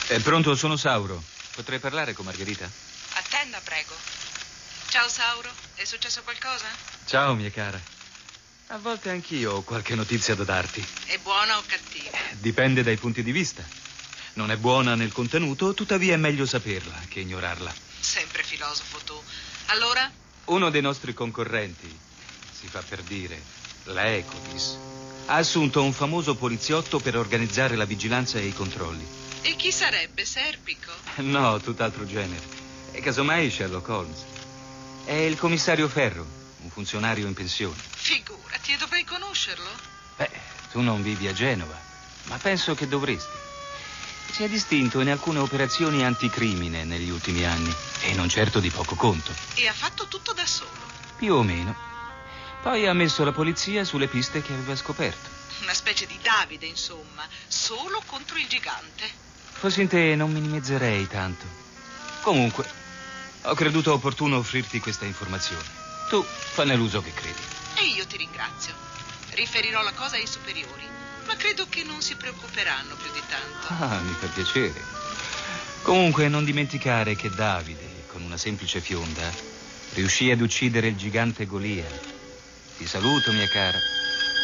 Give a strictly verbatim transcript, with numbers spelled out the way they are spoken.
È pronto, sono Sauro. Potrei parlare con Margherita? Attenda, prego. Ciao, Sauro. È successo qualcosa? Ciao, mia cara. A volte anch'io ho qualche notizia da darti. È buona o cattiva? Dipende dai punti di vista. Non è buona nel contenuto, tuttavia è meglio saperla che ignorarla. Sempre filosofo tu. Allora? Uno dei nostri concorrenti, si fa per dire, la Ecodis, ha assunto un famoso poliziotto per organizzare la vigilanza e i controlli. E chi sarebbe? Serpico? No, tutt'altro genere. E casomai Sherlock Holmes. È il commissario Ferro, un funzionario in pensione. Figurati, e dovrei conoscerlo? Beh, tu non vivi a Genova, ma penso che dovresti. Si è distinto in alcune operazioni anticrimine negli ultimi anni, e non certo di poco conto. E ha fatto tutto da solo? Più o meno. Poi ha messo la polizia sulle piste che aveva scoperto. Una specie di Davide, insomma, solo contro il gigante. Fossi in te non minimizzerei tanto. Comunque, ho creduto opportuno offrirti questa informazione. Tu fanne l'uso che credi. E io ti ringrazio. Riferirò la cosa ai superiori, ma credo che non si preoccuperanno più di tanto. Ah, mi fa piacere. Comunque, non dimenticare che Davide, con una semplice fionda, riuscì ad uccidere il gigante Golia. Ti saluto, mia cara.